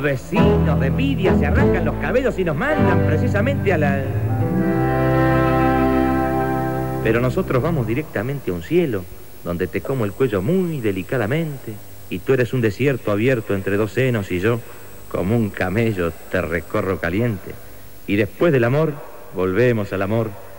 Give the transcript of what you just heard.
Vecinos de envidia se arrancan los cabellos y nos mandan precisamente a la... Pero nosotros vamos directamente a un cielo donde te como el cuello muy delicadamente y tú eres un desierto abierto entre dos senos y yo, como un camello, te recorro caliente. Y después del amor, volvemos al amor